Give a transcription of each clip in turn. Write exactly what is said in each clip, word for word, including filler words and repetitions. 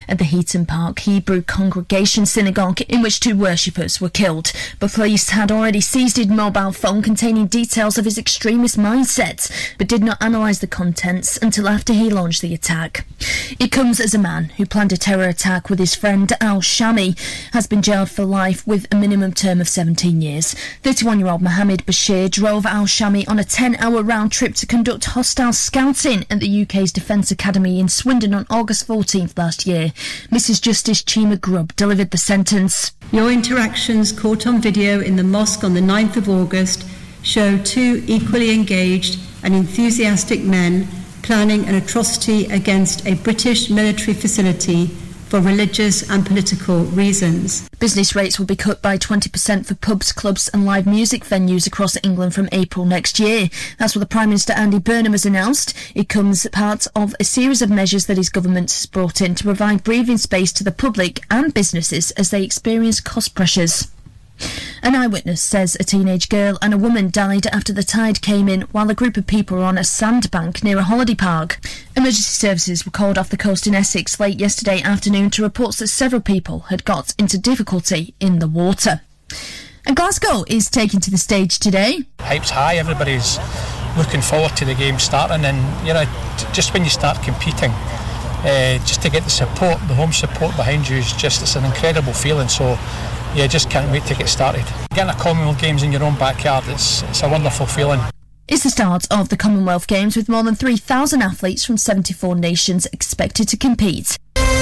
at the Heaton Park Hebrew Congregation Synagogue, in which two worshippers were killed. But police had already seized his mobile phone containing details of his extremist mindset, but did not analyse the contents until after he launched the attack. It comes as a man who planned a terror attack with his friend Al Shami has been jailed for life with a minimum term of seventeen years. thirty-one-year-old Mohammed Bashir drove Al Shami on a ten-hour round trip to conduct hostile scouting at the U K's Defence Academy in Swindon on August fourteenth last year. Missus Justice Chima Grubb delivered the sentence. Your interactions caught on video in the mosque on the ninth of August show two equally engaged and enthusiastic men planning an atrocity against a British military facility for religious and political reasons. Business rates will be cut by twenty percent for pubs, clubs and live music venues across England from April next year. That's what the Prime Minister Andy Burnham has announced. It comes part of a series of measures that his government has brought in to provide breathing space to the public and businesses as they experience cost pressures. An eyewitness says a teenage girl and a woman died after the tide came in while a group of people were on a sandbank near a holiday park. Emergency services were called off the coast in Essex late yesterday afternoon to reports that several people had got into difficulty in the water. And Glasgow is taken to the stage today. Hype's high, everybody's looking forward to the game starting, and you know, just when you start competing, uh, just to get the support, the home support behind you is just, it's an incredible feeling. So yeah, just can't wait to get started. Getting a Commonwealth Games in your own backyard, it's, it's a wonderful feeling. It's the start of the Commonwealth Games with more than three thousand athletes from seventy-four nations expected to compete.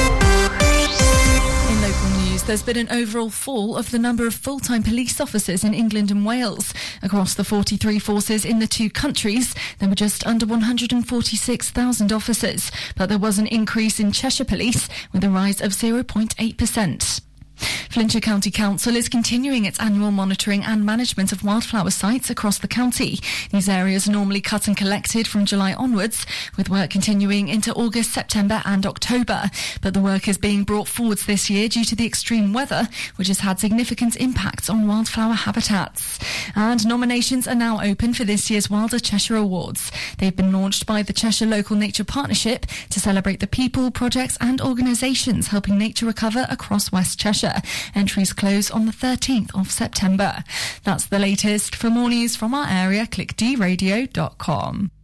In local news, there's been an overall fall of the number of full-time police officers in England and Wales. Across the forty-three forces in the two countries, there were just under one hundred forty-six thousand officers, but there was an increase in Cheshire Police with a rise of zero point eight percent. Flintshire County Council is continuing its annual monitoring and management of wildflower sites across the county. These areas are normally cut and collected from July onwards, with work continuing into August, September and October. But the work is being brought forwards this year due to the extreme weather, which has had significant impacts on wildflower habitats. And nominations are now open for this year's Wilder Cheshire Awards. They've been launched by the Cheshire Local Nature Partnership to celebrate the people, projects and organisations helping nature recover across West Cheshire. Entries close on the thirteenth of September. That's the latest. For more news from our area, click d radio dot com.